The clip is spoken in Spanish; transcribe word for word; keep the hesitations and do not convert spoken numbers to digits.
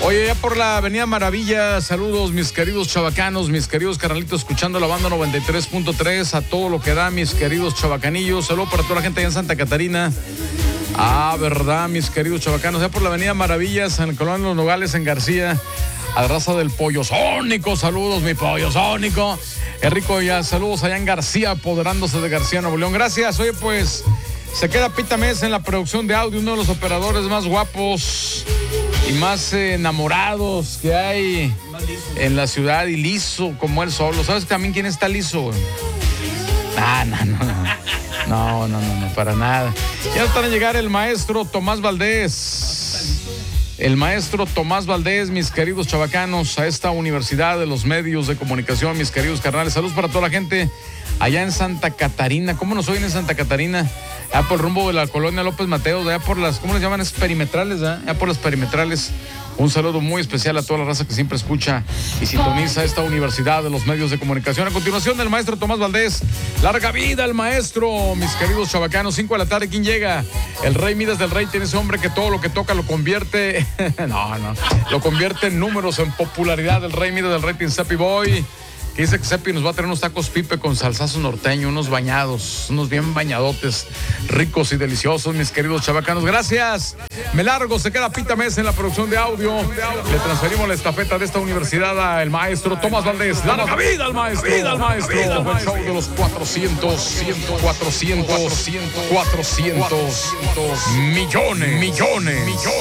Oye, ya por la Avenida Maravilla, saludos mis queridos chavacanos, mis queridos carnalitos, escuchando la banda noventa y tres punto tres, a todo lo que da, mis queridos chavacanillos. Saludos para toda la gente allá en Santa Catarina. Ah, verdad, mis queridos chavacanos, ya por la Avenida Maravillas, en el Colón de los Nogales, en García, a la raza del Pollo Sónico. Saludos, mi Pollo Sónico. Enrico, ya saludos allá en García, apoderándose de García, Nuevo León. Gracias. Oye, pues se queda Pita Mesa en la producción de audio, uno de los operadores más guapos y más eh, enamorados que hay en la ciudad, y liso como él solo. ¿Sabes también quién está liso? Ah, no, no, no. No, no, no, no, para nada. Ya está a llegar el maestro Tomás Valdés. El maestro Tomás Valdés, mis queridos chavacanos, a esta Universidad de los Medios de Comunicación, mis queridos carnales. Saludos para toda la gente allá en Santa Catarina. ¿Cómo nos oyen en Santa Catarina? Allá por el rumbo de la colonia López Mateos, allá por las, ¿cómo les llaman? Es perimetrales, ¿eh? Allá por las perimetrales. Un saludo muy especial a toda la raza que siempre escucha y sintoniza esta Universidad de los Medios de Comunicación. A continuación, el maestro Tomás Valdés. Larga vida al maestro, mis queridos chavacanos. Cinco de la tarde, ¿quién llega? El Rey Midas del Rey tiene ese hombre que todo lo que toca lo convierte... no, no. Lo convierte en números, en popularidad. El Rey Midas del Rey tiene Seppi Boy, que dice que Seppi nos va a traer unos tacos pipe con salsazo norteño, unos bañados, unos bien bañadotes, ricos y deliciosos, mis queridos chavacanos. Gracias. Me largo, se queda Pita Mesa en la producción de audio. Le transferimos la estafeta de esta universidad al maestro Tomás Valdés. ¡Larga vida al maestro! ¡Vida al maestro! El show de los cuatrocientos, cuatrocientos, cuatrocientos millones, millones, millones.